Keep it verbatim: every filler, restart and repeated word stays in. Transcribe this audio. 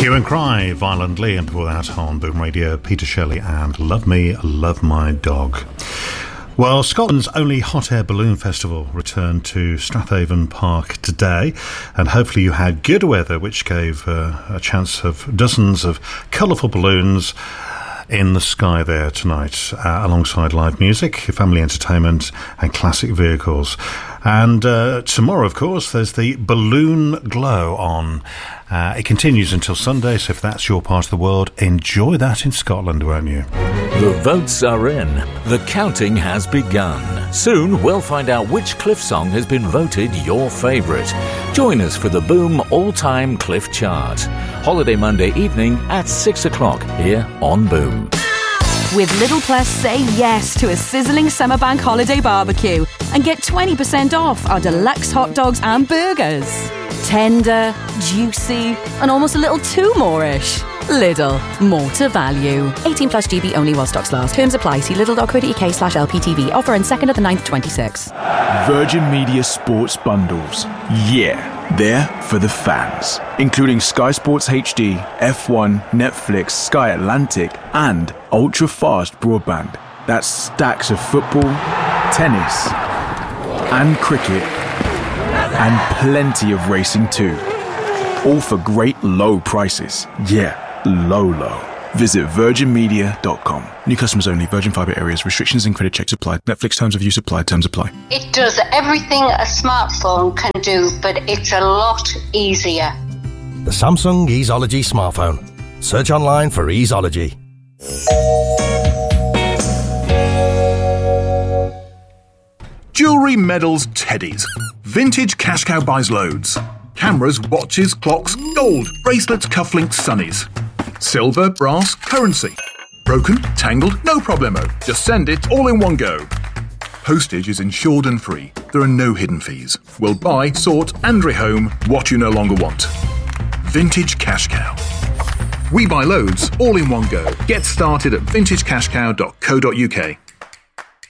Hue and Cry violently, and before that on Boom Radio, Peter Shelley and Love Me, Love My Dog. Well, Scotland's only hot air balloon festival returned to Strathaven Park today, and hopefully you had good weather, which gave uh, a chance of dozens of colourful balloons in the sky there tonight, uh, alongside live music, family entertainment and classic vehicles. And uh, tomorrow, of course, there's the Balloon Glow on. Uh, it continues until Sunday, so if that's your part of the world, enjoy that in Scotland, won't you? The votes are in. The counting has begun. Soon we'll find out which Cliff song has been voted your favourite. Join us for the Boom All-Time Cliff Chart. Holiday Monday evening at six o'clock here on Boom. With Little Plus, say yes to a sizzling summer bank holiday barbecue and get twenty percent off our deluxe hot dogs and burgers. Tender, juicy, and almost a little too more-ish. Lidl, more to value. eighteen plus G B only while stocks last. Terms apply. See lidl.co.uk slash LPTV. Offer on second of the ninth, twenty-six. Virgin Media Sports Bundles. Yeah, they're for the fans. Including Sky Sports H D, F one, Netflix, Sky Atlantic, and ultra-fast broadband. That's stacks of football, tennis, and cricket, and plenty of racing too. All for great low prices. Yeah, low, low. Visit virgin media dot com. New customers only. Virgin Fibre areas. Restrictions and credit checks apply. Netflix terms of use apply. Terms apply. It does everything a smartphone can do, but it's a lot easier. The Samsung Easeology smartphone. Search online for Easeology. Jewellery, medals, teddies. Vintage Cash Cow buys loads. Cameras, watches, clocks, gold, bracelets, cufflinks, sunnies. Silver, brass, currency. Broken, tangled, no problemo. Just send it all in one go. Postage is insured and free. There are no hidden fees. We'll buy, sort and rehome what you no longer want. Vintage Cash Cow. We buy loads all in one go. Get started at vintage cash cow dot co dot uk.